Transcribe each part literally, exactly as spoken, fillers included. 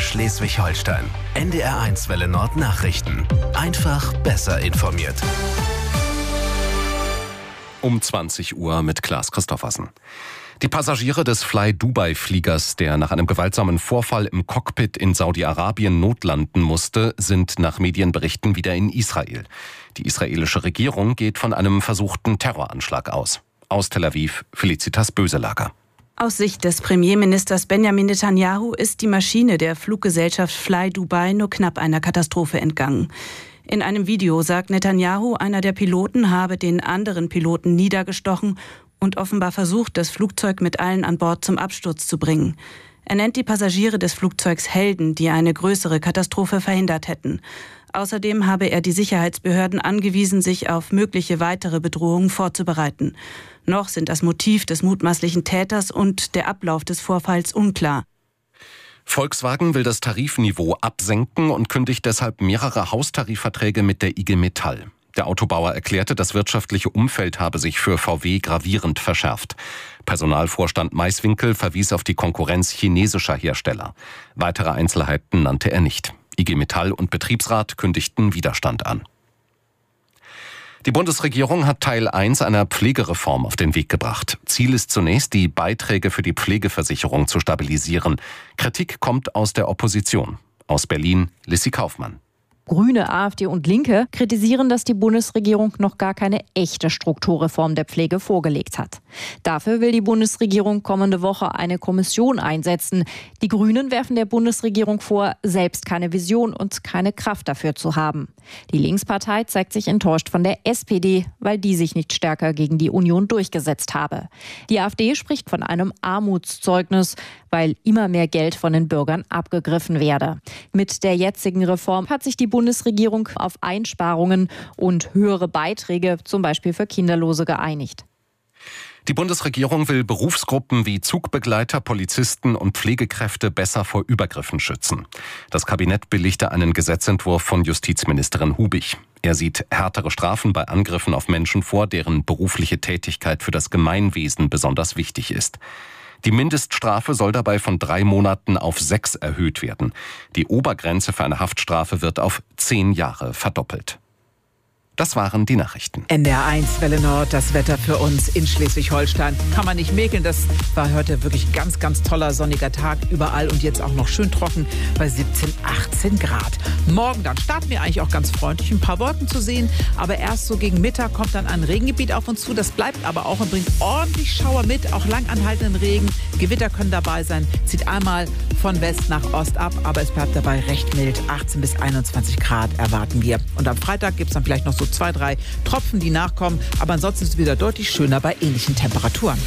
Schleswig-Holstein. N D R eins Welle Nord Nachrichten. Einfach besser informiert. Um zwanzig Uhr mit Klaas Christoffersen. Die Passagiere des Fly-Dubai-Fliegers, der nach einem gewaltsamen Vorfall im Cockpit in Saudi-Arabien notlanden musste, sind nach Medienberichten wieder in Israel. Die israelische Regierung geht von einem versuchten Terroranschlag aus. Aus Tel Aviv, Felicitas Böselager. Aus Sicht des Premierministers Benjamin Netanyahu ist die Maschine der Fluggesellschaft Fly Dubai nur knapp einer Katastrophe entgangen. In einem Video sagt Netanyahu, einer der Piloten habe den anderen Piloten niedergestochen und offenbar versucht, das Flugzeug mit allen an Bord zum Absturz zu bringen. Er nennt die Passagiere des Flugzeugs Helden, die eine größere Katastrophe verhindert hätten. Außerdem habe er die Sicherheitsbehörden angewiesen, sich auf mögliche weitere Bedrohungen vorzubereiten. Noch sind das Motiv des mutmaßlichen Täters und der Ablauf des Vorfalls unklar. Volkswagen will das Tarifniveau absenken und kündigt deshalb mehrere Haustarifverträge mit der I G Metall. Der Autobauer erklärte, das wirtschaftliche Umfeld habe sich für V W gravierend verschärft. Personalvorstand Maiswinkel verwies auf die Konkurrenz chinesischer Hersteller. Weitere Einzelheiten nannte er nicht. I G Metall und Betriebsrat kündigten Widerstand an. Die Bundesregierung hat Teil eins einer Pflegereform auf den Weg gebracht. Ziel ist zunächst, die Beiträge für die Pflegeversicherung zu stabilisieren. Kritik kommt aus der Opposition. Aus Berlin, Lissy Kaufmann. Grüne, AfD und Linke kritisieren, dass die Bundesregierung noch gar keine echte Strukturreform der Pflege vorgelegt hat. Dafür will die Bundesregierung kommende Woche eine Kommission einsetzen. Die Grünen werfen der Bundesregierung vor, selbst keine Vision und keine Kraft dafür zu haben. Die Linkspartei zeigt sich enttäuscht von der S P D, weil die sich nicht stärker gegen die Union durchgesetzt habe. Die AfD spricht von einem Armutszeugnis, weil immer mehr Geld von den Bürgern abgegriffen werde. Mit der jetzigen Reform hat sich die Bundesregierung auf Einsparungen und höhere Beiträge, zum Beispiel für Kinderlose, geeinigt. Die Bundesregierung will Berufsgruppen wie Zugbegleiter, Polizisten und Pflegekräfte besser vor Übergriffen schützen. Das Kabinett billigte einen Gesetzentwurf von Justizministerin Hubig. Er sieht härtere Strafen bei Angriffen auf Menschen vor, deren berufliche Tätigkeit für das Gemeinwesen besonders wichtig ist. Die Mindeststrafe soll dabei von drei Monaten auf sechs erhöht werden. Die Obergrenze für eine Haftstrafe wird auf zehn Jahre verdoppelt. Das waren die Nachrichten. N D R eins Welle Nord, das Wetter für uns in Schleswig-Holstein. Kann man nicht mäkeln, das war heute wirklich ganz, ganz toller sonniger Tag überall und jetzt auch noch schön trocken bei siebzehn, achtzehn Grad. Morgen dann starten wir eigentlich auch ganz freundlich, ein paar Wolken zu sehen, aber erst so gegen Mittag kommt dann ein Regengebiet auf uns zu. Das bleibt aber auch und bringt ordentlich Schauer mit, auch lang anhaltenden Regen. Gewitter können dabei sein, zieht einmal von West nach Ost ab, aber es bleibt dabei recht mild. achtzehn bis einundzwanzig Grad erwarten wir. Und am Freitag gibt es dann vielleicht noch so zwei, drei Tropfen, die nachkommen. Aber ansonsten ist es wieder deutlich schöner bei ähnlichen Temperaturen.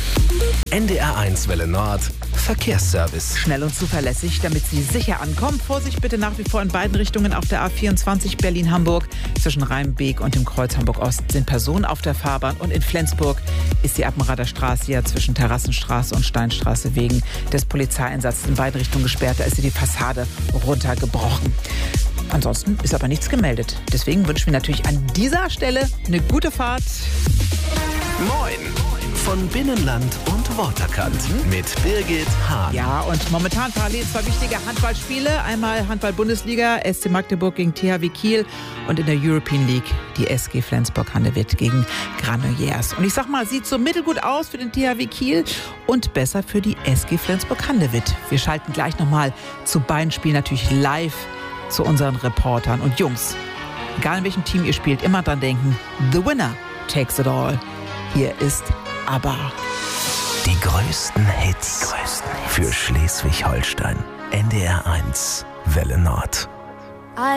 N D R eins Welle Nord Verkehrsservice. Schnell und zuverlässig, damit Sie sicher ankommen. Vorsicht bitte nach wie vor in beiden Richtungen auf der A vierundzwanzig Berlin-Hamburg. Zwischen Rheinbeek und dem Kreuz Hamburg-Ost sind Personen auf der Fahrbahn. Und in Flensburg ist die Appenrader Straße ja zwischen Terrassenstraße und Steinstraße wegen des Polizeieinsatzes in beiden Richtungen gesperrt. Da ist sie die Fassade runtergebrochen. Ansonsten ist aber nichts gemeldet. Deswegen wünschen wir natürlich an dieser Stelle eine gute Fahrt. Moin von Binnenland und Waterkant mit Birgit Hahn. Ja, und momentan parallel zwei wichtige Handballspiele. Einmal Handball-Bundesliga, S C Magdeburg gegen T H W Kiel und in der European League die S G Flensburg-Handewitt gegen Granollers. Und ich sag mal, sieht so mittelgut aus für den T H W Kiel und besser für die S G Flensburg-Handewitt. Wir schalten gleich nochmal zu beiden Spielen natürlich live zu unseren Reportern und Jungs. Egal in welchem Team ihr spielt, immer dran denken, the winner takes it all. Hier ist ABBA. Die größten Hits, Die größten Hits. Für Schleswig-Holstein. N D R eins Welle Nord.